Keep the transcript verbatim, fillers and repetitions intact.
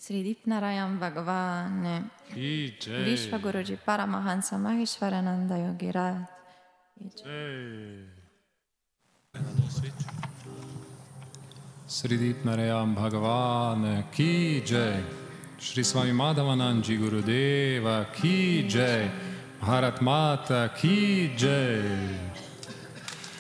Sri Dipnarayam Bhagavan Ki Jai. Vishwaguruji Paramahansa Maheshwarananda Yogirat Sri Dipnarayam Bhagavan Ki Jai. Shri Swami Madhavananji Gurudeva Ki Jai. Bharat Mata Ki Jai.